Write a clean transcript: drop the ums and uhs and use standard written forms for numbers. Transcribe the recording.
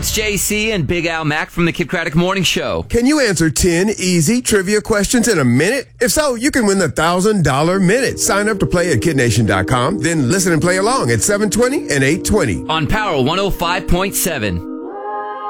it's JC and Big Al Mac from the Kid Craddock Morning Show. Can you answer 10 easy trivia questions in a minute? If so, you can win the $1,000 Minute. Sign up to play at kidnation.com, then listen and play along at 7:20 and 8:20. On Power 105.7.